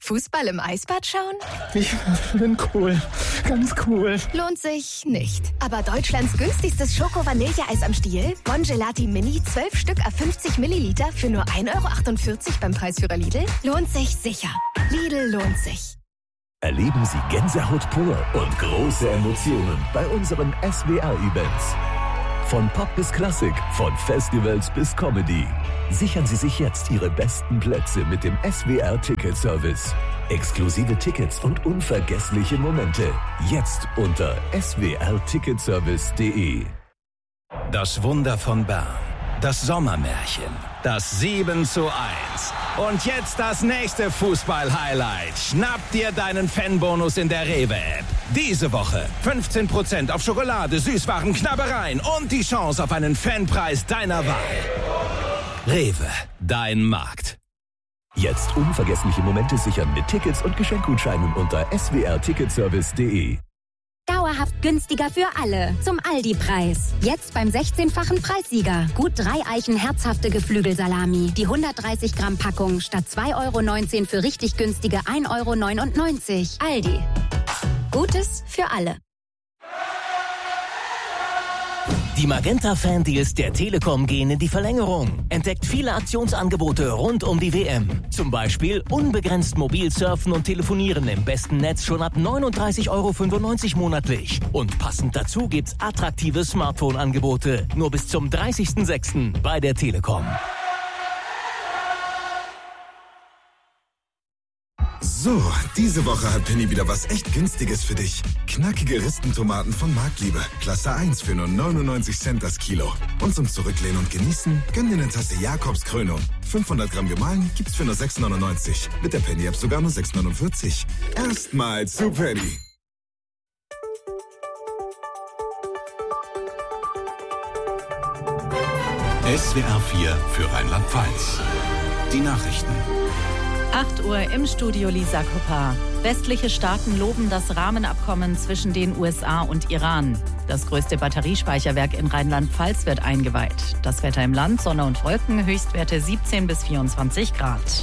Fußball im Eisbad schauen? Ich bin cool. Ganz cool. Lohnt sich nicht. Aber Deutschlands günstigstes Schoko-Vanilleeis am Stiel? Bongelati Mini, 12 Stück à 50 Milliliter für nur 1,48 € beim Preisführer Lidl? Lohnt sich sicher. Lidl lohnt sich. Erleben Sie Gänsehaut pur und große Emotionen bei unseren SWR-Events. Von Pop bis Klassik, von Festivals bis Comedy. Sichern Sie sich jetzt Ihre besten Plätze mit dem SWR-Ticket-Service. Exklusive Tickets und unvergessliche Momente. Jetzt unter swrticketservice.de. Das Wunder von Bern. Das Sommermärchen. Das 7:1. Und jetzt das nächste Fußball-Highlight. Schnapp dir deinen Fanbonus in der Rewe-App. Diese Woche 15% auf Schokolade, Süßwaren, Knabbereien und die Chance auf einen Fanpreis deiner Wahl. Rewe, dein Markt. Jetzt unvergessliche Momente sichern mit Tickets und Geschenkgutscheinen unter swrticketservice.de. Dauerhaft günstiger für alle. Zum Aldi-Preis. Jetzt beim 16-fachen Preissieger. Gut 3 Eichen herzhafte Geflügelsalami. Die 130 Gramm Packung statt 2,19 € für richtig günstige 1,99 €. Aldi. Gutes für alle. Die Magenta-Fan-Deals der Telekom gehen in die Verlängerung. Entdeckt viele Aktionsangebote rund um die WM. Zum Beispiel unbegrenzt mobil surfen und telefonieren im besten Netz schon ab 39,95 € monatlich. Und passend dazu gibt's attraktive Smartphone-Angebote. Nur bis zum 30.06. bei der Telekom. So, diese Woche hat Penny wieder was echt Günstiges für dich. Knackige Ristentomaten von Marktliebe. Klasse 1 für nur 99 Cent das Kilo. Und zum Zurücklehnen und Genießen, gönn dir eine Tasse Jakobskrönung. 500 Gramm gemahlen gibt's für nur 6,99. Mit der Penny-App sogar nur 6,49. Erstmals zu Penny. SWR 4 für Rheinland-Pfalz. Die Nachrichten. 8 Uhr im Studio Lisa Kuppa. Westliche Staaten loben das Rahmenabkommen zwischen den USA und Iran. Das größte Batteriespeicherwerk in Rheinland-Pfalz wird eingeweiht. Das Wetter im Land, Sonne und Wolken, Höchstwerte 17 bis 24 Grad.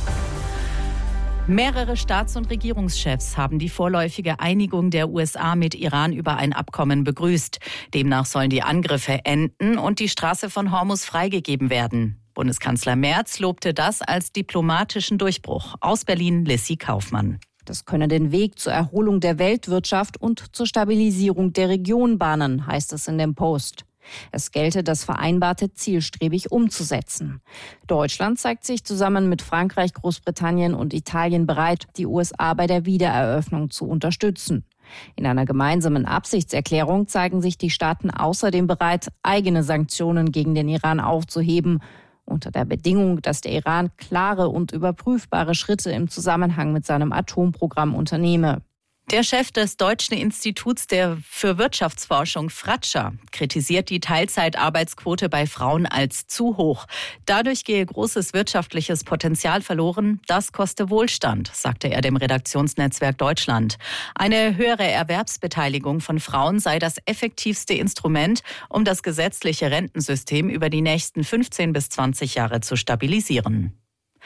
Mehrere Staats- und Regierungschefs haben die vorläufige Einigung der USA mit Iran über ein Abkommen begrüßt. Demnach sollen die Angriffe enden und die Straße von Hormuz freigegeben werden. Bundeskanzler Merz lobte das als diplomatischen Durchbruch. Aus Berlin Lissy Kaufmann. Das könne den Weg zur Erholung der Weltwirtschaft und zur Stabilisierung der Region bahnen, heißt es in dem Post. Es gelte, das Vereinbarte zielstrebig umzusetzen. Deutschland zeigt sich zusammen mit Frankreich, Großbritannien und Italien bereit, die USA bei der Wiedereröffnung zu unterstützen. In einer gemeinsamen Absichtserklärung zeigen sich die Staaten außerdem bereit, eigene Sanktionen gegen den Iran aufzuheben, unter der Bedingung, dass der Iran klare und überprüfbare Schritte im Zusammenhang mit seinem Atomprogramm unternehme. Der Chef des Deutschen Instituts für Wirtschaftsforschung, Fratscher, kritisiert die Teilzeitarbeitsquote bei Frauen als zu hoch. Dadurch gehe großes wirtschaftliches Potenzial verloren. Das koste Wohlstand, sagte er dem Redaktionsnetzwerk Deutschland. Eine höhere Erwerbsbeteiligung von Frauen sei das effektivste Instrument, um das gesetzliche Rentensystem über die nächsten 15 bis 20 Jahre zu stabilisieren.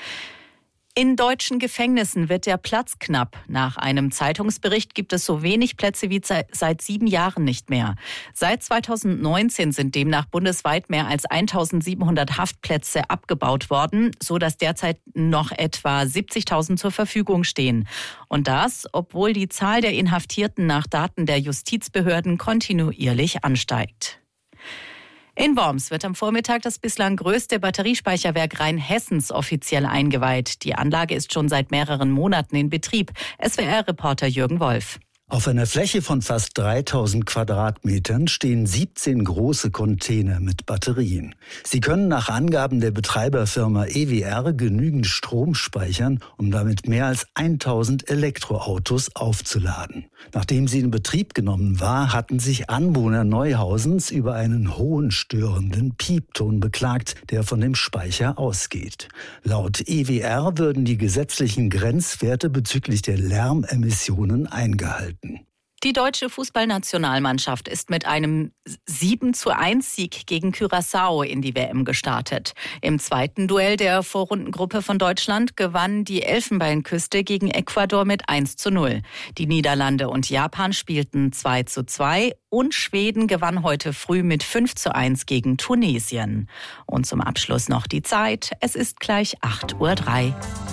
In deutschen Gefängnissen wird der Platz knapp. Nach einem Zeitungsbericht gibt es so wenig Plätze wie seit 7 Jahren nicht mehr. Seit 2019 sind demnach bundesweit mehr als 1.700 Haftplätze abgebaut worden, sodass derzeit noch etwa 70.000 zur Verfügung stehen. Und das, obwohl die Zahl der Inhaftierten nach Daten der Justizbehörden kontinuierlich ansteigt. In Worms wird am Vormittag das bislang größte Batteriespeicherwerk Rheinhessens offiziell eingeweiht. Die Anlage ist schon seit mehreren Monaten in Betrieb. SWR-Reporter Jürgen Wolf. Auf einer Fläche von fast 3.000 Quadratmetern stehen 17 große Container mit Batterien. Sie können nach Angaben der Betreiberfirma EWR genügend Strom speichern, um damit mehr als 1.000 Elektroautos aufzuladen. Nachdem sie in Betrieb genommen war, hatten sich Anwohner Neuhausens über einen hohen störenden Piepton beklagt, der von dem Speicher ausgeht. Laut EWR würden die gesetzlichen Grenzwerte bezüglich der Lärmemissionen eingehalten. Die deutsche Fußballnationalmannschaft ist mit einem 7:1-Sieg gegen Curaçao in die WM gestartet. Im zweiten Duell der Vorrundengruppe von Deutschland gewann die Elfenbeinküste gegen Ecuador mit 1:0. Die Niederlande und Japan spielten 2:2 und Schweden gewann heute früh mit 5:1 gegen Tunesien. Und zum Abschluss noch die Zeit. Es ist gleich 8:03 Uhr.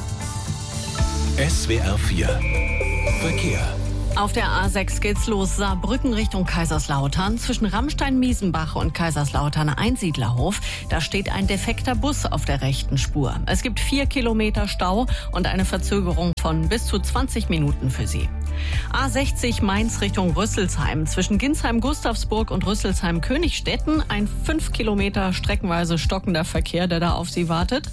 SWR 4 Verkehr. Auf der A6 geht's los, Saarbrücken Richtung Kaiserslautern. Zwischen Rammstein-Miesenbach und Kaiserslautern Einsiedlerhof. Da steht ein defekter Bus auf der rechten Spur. Es gibt 4 Kilometer Stau und eine Verzögerung von bis zu 20 Minuten für Sie. A60 Mainz Richtung Rüsselsheim. Zwischen Ginsheim-Gustavsburg und Rüsselsheim-Königstetten ein 5 Kilometer streckenweise stockender Verkehr, der da auf Sie wartet.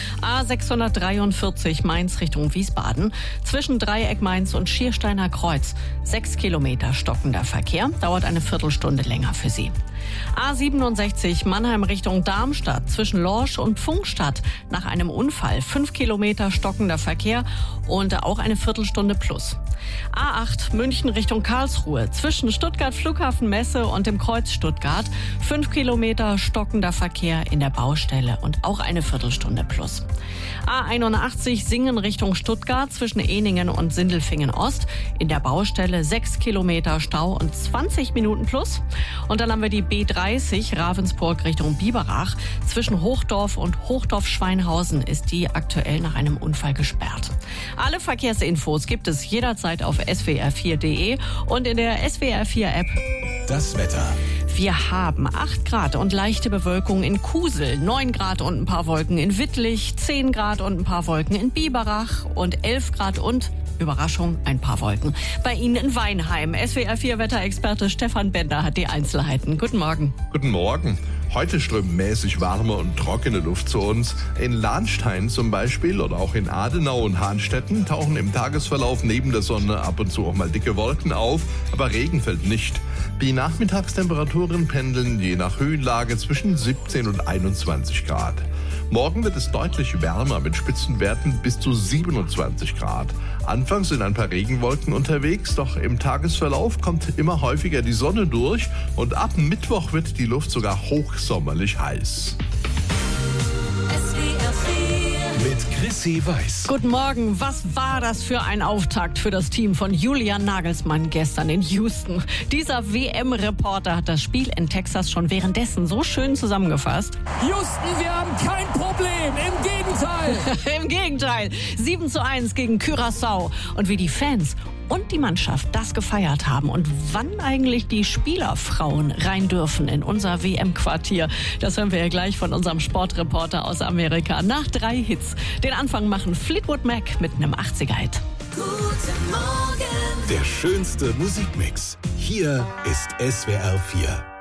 A643 Mainz Richtung Wiesbaden. Zwischen Dreieck Mainz und Schiersteiner Kreuz 6 Kilometer stockender Verkehr, dauert eine Viertelstunde länger für Sie. A67 Mannheim Richtung Darmstadt, zwischen Lorsch und Pfungstadt nach einem Unfall 5 Kilometer stockender Verkehr und auch eine Viertelstunde plus. A8 München Richtung Karlsruhe, zwischen Stuttgart Flughafen Messe und dem Kreuz Stuttgart 5 Kilometer stockender Verkehr in der Baustelle und auch eine Viertelstunde plus. A81 Singen Richtung Stuttgart, zwischen Ehningen und Sindelfingen Ost in der Baustelle 6 Kilometer Stau und 20 Minuten plus. Und dann haben wir die B30 Ravensburg Richtung Biberach. Zwischen Hochdorf und Hochdorf-Schweinhausen ist die aktuell nach einem Unfall gesperrt. Alle Verkehrsinfos gibt es jederzeit auf swr4.de und in der SWR4-App. Das Wetter. Wir haben 8 Grad und leichte Bewölkung in Kusel, 9 Grad und ein paar Wolken in Wittlich, 10 Grad und ein paar Wolken in Biberach und 11 Grad und, Überraschung, ein paar Wolken bei Ihnen in Weinheim. SWR4-Wetterexperte Stefan Bender hat die Einzelheiten. Guten Morgen. Guten Morgen. Heute strömt mäßig warme und trockene Luft zu uns. In Lahnstein zum Beispiel oder auch in Adenau und Hahnstetten tauchen im Tagesverlauf neben der Sonne ab und zu auch mal dicke Wolken auf, aber Regen fällt nicht. Die Nachmittagstemperaturen pendeln je nach Höhenlage zwischen 17 und 21 Grad. Morgen wird es deutlich wärmer mit Spitzenwerten bis zu 27 Grad. Anfangs sind ein paar Regenwolken unterwegs, doch im Tagesverlauf kommt immer häufiger die Sonne durch und ab Mittwoch wird die Luft sogar hochsommerlich heiß. Mit Chrissy Weiß. Guten Morgen. Was war das für ein Auftakt für das Team von Julian Nagelsmann gestern in Houston? Dieser WM-Reporter hat das Spiel in Texas schon währenddessen so schön zusammengefasst. Houston, wir haben kein Problem. Im Gegenteil. Im Gegenteil. 7:1 gegen Curaçao. Und wie die Fans und die Mannschaft das gefeiert haben und wann eigentlich die Spielerfrauen rein dürfen in unser WM-Quartier. Das hören wir ja gleich von unserem Sportreporter aus Amerika. Nach 3 Hits. Den Anfang machen Fleetwood Mac mit einem 80er-Hit. Der schönste Musikmix. Hier ist SWR 4.